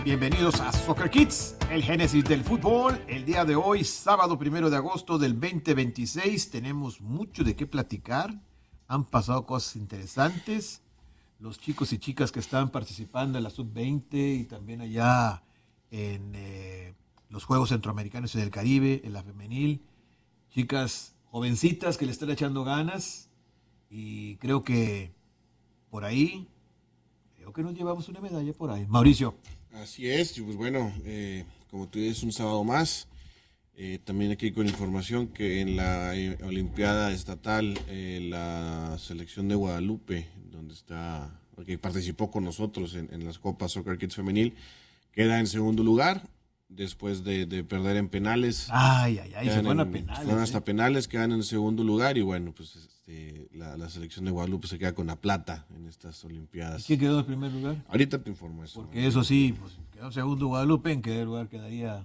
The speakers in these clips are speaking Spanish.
Bienvenidos a Soccer Kids, el génesis del fútbol. El día de hoy, sábado 1 de agosto del 2026, tenemos mucho de qué platicar. Han pasado cosas interesantes. Los chicos y chicas que están participando en la Sub-20 y también allá en los Juegos Centroamericanos y del Caribe, en la femenil. Chicas jovencitas que le están echando ganas y creo que por ahí, creo que nos llevamos una medalla por ahí. Mauricio. Así es, pues bueno, como tú dices, un sábado más. También aquí con información que en la Olimpiada Estatal, la selección de Guadalupe, que participó con nosotros en las Copas Soccer Kids Femenil, queda en segundo lugar después de perder en penales. Se fueron a penales. Fueron hasta penales, quedan en segundo lugar y bueno, pues la selección de Guadalupe se queda con la plata en estas Olimpiadas. ¿Y quién quedó en primer lugar? Ahorita te informo eso. Porque eso sí, pues quedó en segundo Guadalupe, ¿en qué lugar quedaría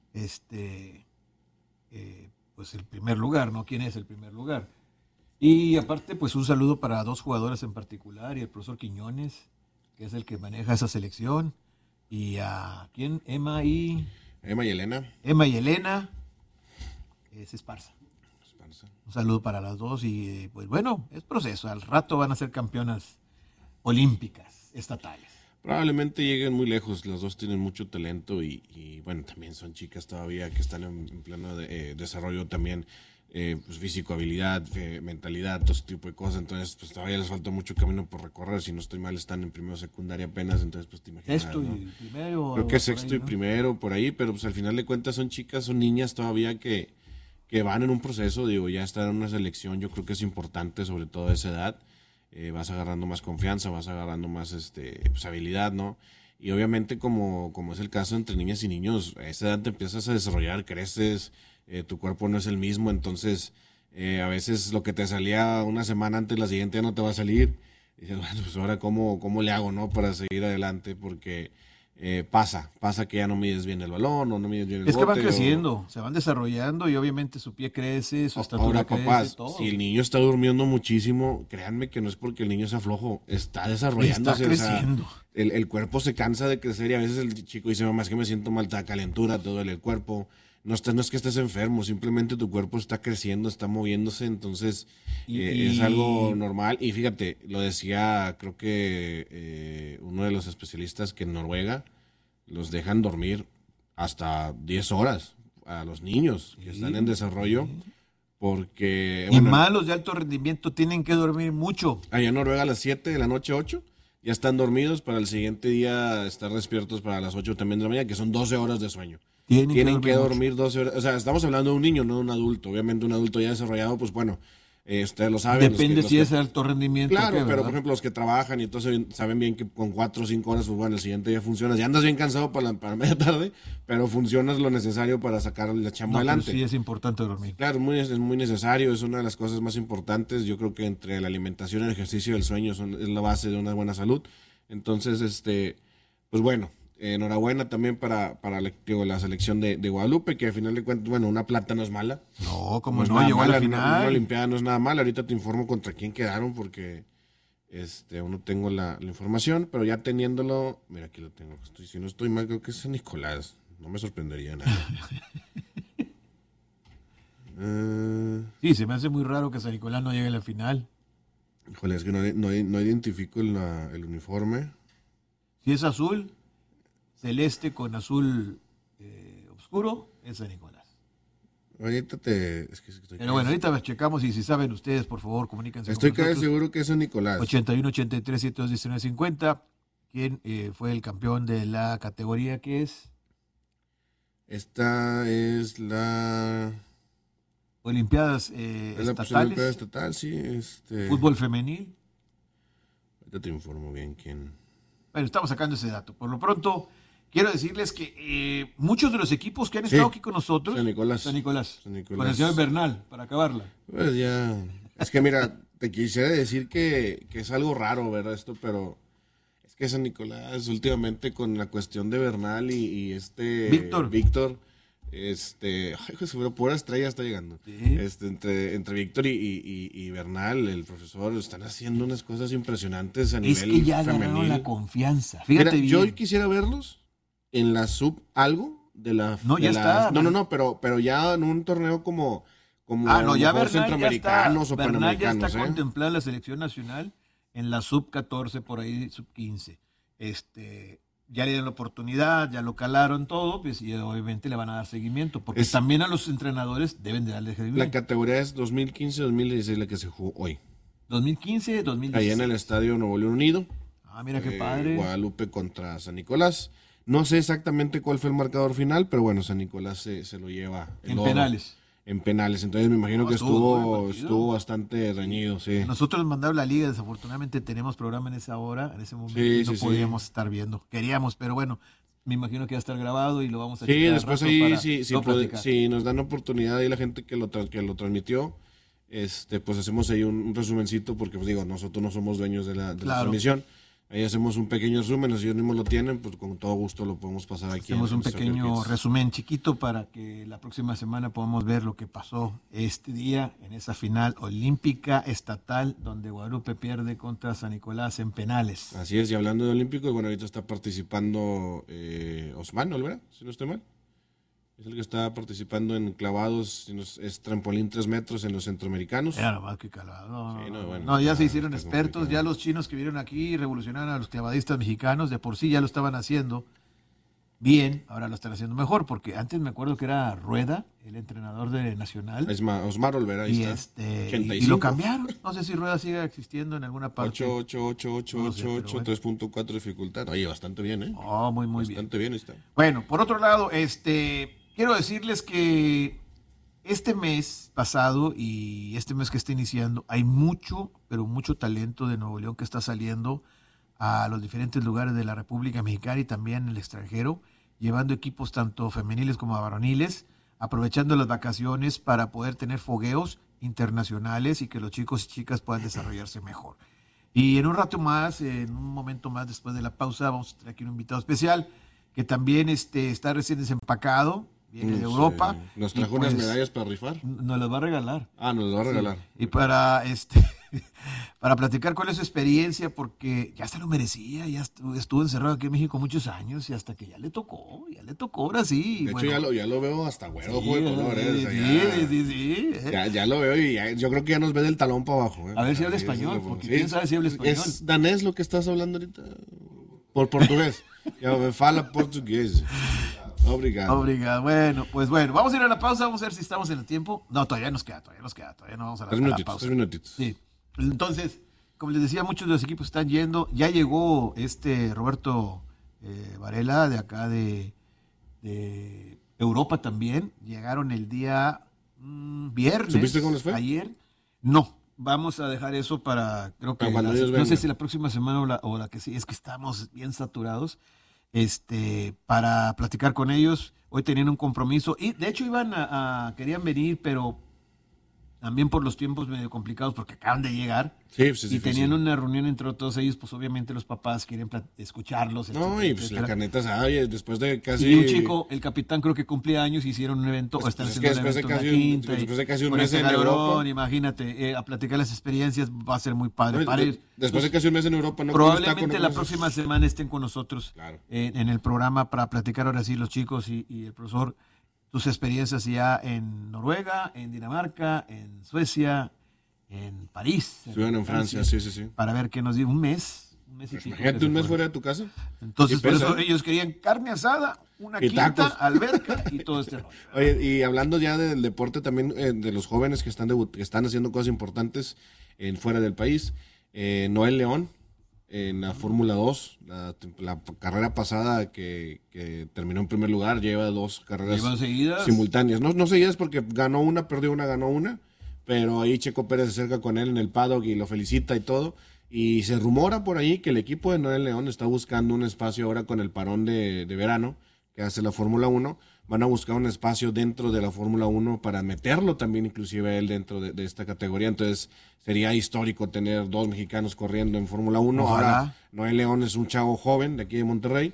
pues el primer lugar, ¿no? ¿Quién es el primer lugar? Y aparte, pues un saludo para dos jugadoras en particular y el profesor Quiñones, que es el que maneja esa selección, y a ¿quién? Emma y Elena. Es Esparza. Un saludo para las dos y pues bueno, es proceso. Al rato van a ser campeonas olímpicas estatales. Probablemente lleguen muy lejos, las dos tienen mucho talento y bueno, también son chicas todavía que están en pleno desarrollo también, pues físico, habilidad, mentalidad, todo ese tipo de cosas. Entonces pues todavía les falta mucho camino por recorrer. Si no estoy mal, están en primero secundaria apenas, entonces pues te imaginas, sexto, ¿no? Y primero, creo que sexto ahí, y primero por ahí, pero pues al final de cuentas son chicas, son niñas todavía que van en un proceso. Digo, ya estar en una selección yo creo que es importante, sobre todo a esa edad. Vas agarrando más confianza, vas agarrando más pues habilidad, ¿no? Y obviamente como es el caso entre niñas y niños, a esa edad te empiezas a desarrollar, creces, tu cuerpo no es el mismo, entonces a veces lo que te salía una semana antes, la siguiente ya no te va a salir. Y dices, bueno, pues ahora cómo le hago, ¿no? Para seguir adelante, porque pasa que ya no mides bien el balón o no mides bien el bote. Es que van creciendo, se van desarrollando y obviamente su pie crece, su estatura ahora, crece, papás, todo. si el niño está durmiendo muchísimo, créanme que no es porque el niño sea flojo, está desarrollándose. Está creciendo. O sea, el cuerpo se cansa de crecer y a veces el chico dice, mamá, es que me siento mal, te da calentura, te duele el cuerpo. No es que estés enfermo, simplemente tu cuerpo está creciendo, está moviéndose, entonces es algo normal. Y fíjate, lo decía, creo que uno de los especialistas, que en Noruega los dejan dormir hasta 10 horas a los niños que están en desarrollo, porque... Y malos de alto rendimiento tienen que dormir mucho. Allá en Noruega a las 7 de la noche, 8, ya están dormidos, para el siguiente día estar despiertos para las 8 también de la mañana, que son 12 horas de sueño. Tienen que dormir 12 horas. O sea, estamos hablando de un niño, no de un adulto. Obviamente un adulto ya desarrollado, pues bueno, ustedes lo saben. Depende si es alto rendimiento. Claro, pero por ejemplo los que trabajan y entonces saben bien que con 4 o 5 horas, pues bueno, el siguiente día funciona. Ya andas bien cansado para media tarde, pero funcionas lo necesario para sacar la chamba adelante. Sí es importante dormir. Claro, es muy necesario, es una de las cosas más importantes. Yo creo que entre la alimentación, el ejercicio y el sueño es la base de una buena salud. Entonces, pues bueno, enhorabuena también para la selección de Guadalupe, que al final de cuentas, bueno, una plata no es mala. No, como no, llegó a la final. Una olimpiada no es nada mala. Ahorita te informo contra quién quedaron, porque aún no tengo la información, pero ya teniéndolo, mira, aquí lo tengo. Si no estoy mal, creo que es San Nicolás. No me sorprendería nada. Sí, se me hace muy raro que San Nicolás no llegue a la final. Híjole, es que no identifico el uniforme. Si es azul, celeste con azul oscuro, es San Nicolás. Ahorita Pero bueno, ahorita checamos y si saben ustedes, por favor, comuníquense Estoy con nosotros. casi seguro que es San Nicolás. 81 83 719 50. ¿Quién fue el campeón de la categoría que es? Esta es la... Olimpiadas es la estatales. Olimpiada estatal, sí. Fútbol femenil. Ahorita te informo bien quién. Bueno, estamos sacando ese dato. Por lo pronto, quiero decirles que muchos de los equipos que han estado aquí con nosotros... San Nicolás. Con el señor Bernal, para acabarla. Pues ya... Es que mira, te quisiera decir que es algo raro, ¿verdad? Esto, pero... Es que San Nicolás, últimamente, con la cuestión de Bernal y Víctor... Ay, pura estrella está llegando. Sí. Entre Víctor y Bernal, el profesor, están haciendo unas cosas impresionantes a nivel femenil. Es que ya femenil. agarraron la confianza. Fíjate. Mira, yo quisiera verlos en la sub algo de la... No, de ya está. No, pero ya en un torneo como no, ya Bernal centroamericanos o Bernal ya panamericanos. está contemplada la selección nacional en la sub 14, por ahí sub 15. Ya le dieron la oportunidad, ya lo calaron todo, pues, y obviamente le van a dar seguimiento, porque también a los entrenadores deben de darle seguimiento. La categoría es 2015-2016, la que se jugó hoy. 2015-2016. Ahí en el Estadio Nuevo León Unido. Mira qué padre. Guadalupe contra San Nicolás. No sé exactamente cuál fue el marcador final, pero bueno, San Nicolás se lo lleva. En penales. En penales, entonces me imagino que estuvo bastante reñido, sí. Nosotros nos mandaron la liga, desafortunadamente tenemos programa en esa hora, en ese momento, no podíamos estar viendo. Queríamos, pero bueno, me imagino que va a estar grabado y lo vamos a checar. Sí, después ahí, si nos dan oportunidad y la gente que lo transmitió, pues hacemos ahí un resumencito, porque pues digo, nosotros no somos dueños de la transmisión. Ahí hacemos un pequeño resumen, si ellos mismos lo tienen, pues con todo gusto lo podemos pasar aquí. Hacemos un pequeño resumen chiquito para que la próxima semana podamos ver lo que pasó este día en esa final olímpica estatal donde Guadalupe pierde contra San Nicolás en penales. Así es, y hablando de olímpicos, bueno, ahorita está participando Osman, ¿no, verdad? Si no estoy mal. Es el que está participando en clavados, es trampolín 3 metros en los centroamericanos. Era nomás que clavado. No, ya se hicieron expertos, ya los chinos que vinieron aquí revolucionaron a los clavadistas mexicanos, de por sí ya lo estaban haciendo bien, ahora lo están haciendo mejor, porque antes me acuerdo que era Rueda, el entrenador de Nacional. Es Osmar Olvera, ahí está. 85. Y lo cambiaron. No sé si Rueda sigue existiendo en alguna parte. 3.4 dificultad. Oye, bastante bien, ¿eh? Muy bien. Bastante bien está. Bueno, por otro lado, quiero decirles que este mes pasado y este mes que está iniciando, hay mucho, pero mucho talento de Nuevo León que está saliendo a los diferentes lugares de la República Mexicana y también en el extranjero, llevando equipos tanto femeniles como varoniles, aprovechando las vacaciones para poder tener fogueos internacionales y que los chicos y chicas puedan desarrollarse mejor. Y en un rato más, en un momento más después de la pausa, vamos a tener aquí un invitado especial que también está recién desempacado, viene de Europa. ¿Nos trajo unas medallas para rifar? Nos las va a regalar. Nos las va a regalar. Sí. Y para para platicar cuál es su experiencia, porque ya se lo merecía, ya estuvo encerrado aquí en México muchos años y hasta que ya le tocó ahora sí. De hecho, ya lo veo hasta güero, sí, de color. Sí. Ya lo veo y yo creo que ya nos ve del talón para abajo. A ver si habla español, porque quién sabe si habla español. ¿Es danés lo que estás hablando ahorita? Por portugués. Ya me fala portugués. Obrigado. Bueno, vamos a ir a la pausa, vamos a ver si estamos en el tiempo. No, todavía nos queda, todavía no vamos a la pausa. 3 minutitos. Sí. Entonces, como les decía, muchos de los equipos están yendo. Ya llegó Roberto Varela de acá de Europa también. Llegaron el día viernes. ¿Supiste cómo les fue? Ayer. No, vamos a dejar eso para, creo que no sé si la próxima semana o la que sí, es que estamos bien saturados. Para platicar con ellos. Hoy tenían un compromiso y de hecho querían venir, pero también por los tiempos medio complicados porque acaban de llegar. Sí, pues es y difícil. Tenían una reunión entre todos ellos, pues obviamente los papás quieren escucharlos. No, y pues la caneta sabe, después de casi... Y un chico, el capitán creo que cumplía años, hicieron un evento, o están haciendo un evento después de casi un mes en Europa. Imagínate, a platicar las experiencias va a ser muy padre. Después de casi un mes en Europa, ¿no? Probablemente la próxima semana estén con nosotros claro. En el programa para platicar ahora sí los chicos y el profesor tus experiencias ya en Noruega, en Dinamarca, en Suecia, en París. Estuvieron en Francia, sí. Para ver qué nos dio un mes y pues pico. Imagínate un mes fuera de tu casa. Entonces, por eso ellos querían carne asada, una quinta, tacos, alberca y todo este rollo. Oye, y hablando ya del deporte también, de los jóvenes que están haciendo cosas importantes fuera del país, Noel León, en la Fórmula 2, la carrera pasada que terminó en primer lugar, lleva 2 carreras simultáneas. No seguidas porque ganó una, perdió una, ganó una, pero ahí Checo Pérez se acerca con él en el paddock y lo felicita y todo. Y se rumora por ahí que el equipo de Noel León está buscando un espacio ahora con el parón de verano que hace la Fórmula 1. Van a buscar un espacio dentro de la Fórmula 1 para meterlo también inclusive a él dentro de esta categoría. Entonces sería histórico tener 2 mexicanos corriendo en Fórmula 1. Ojalá. Ahora Noel León es un chavo joven de aquí de Monterrey,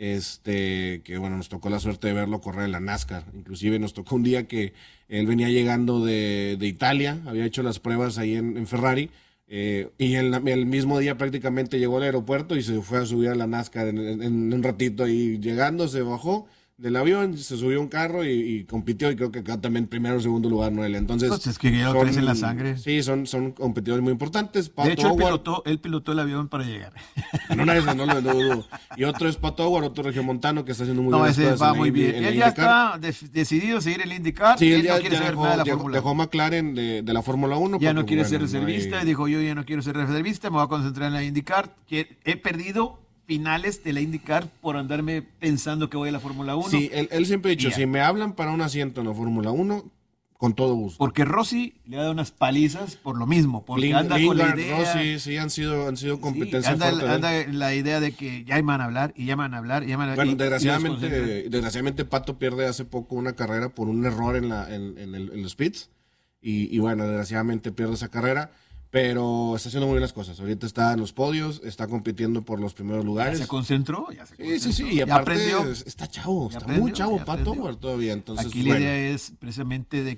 que bueno, nos tocó la suerte de verlo correr en la NASCAR. Inclusive nos tocó un día que él venía llegando de Italia, había hecho las pruebas ahí en Ferrari, Y el mismo día prácticamente llegó al aeropuerto y se fue a subir a la NASCAR en un ratito ahí llegando, se bajó del avión, se subió a un carro y compitió y creo que quedó también primero o segundo lugar, Noel. Entonces, Pues es que ya lo traes en la sangre. Sí, son competidores muy importantes. Pato De hecho, Howard, él pilotó el avión para llegar. en una de esas no lo dudo. Y otro es Pato Howard, otro regiomontano que está haciendo muy No, buenas ese cosas va en la muy bien. en la Él ya IndyCar. está decidido a seguir el IndyCar. Sí, él él ya, no quiere ya saber nada de la Fórmula 1. dejó McLaren de la Fórmula 1. Ya no porque, quiere ser bueno, reservista. hay- Dijo, yo ya no quiero ser reservista, me voy a concentrar en la IndyCar. Que he perdido finales de la IndyCar por andarme pensando que voy a la Fórmula 1. Sí, él siempre ha dicho, Ya. si me hablan para un asiento en la Fórmula 1, con todo gusto. Porque Rossi le ha dado unas palizas por lo mismo. Porque anda con la Lingard, idea. Rossi, sí, han sido Sí, competencia anda, fuerte de él. anda la idea de que ya me van a hablar y ya me van a hablar y ya me van a hablar. Bueno, y los desgraciadamente, concentran. desgraciadamente Pato pierde hace poco una carrera por un error en los pits. Y bueno, desgraciadamente pierde esa carrera. Pero está haciendo muy bien las cosas. Ahorita está en los podios, está compitiendo por los primeros Ya lugares. se concentró, ya se concentró. Sí. Y ya aparte aprendió. está chavo, Ya está aprendió, muy chavo ya Pato aprendió. Howard todavía. Entonces, Aquí la bueno. idea es precisamente de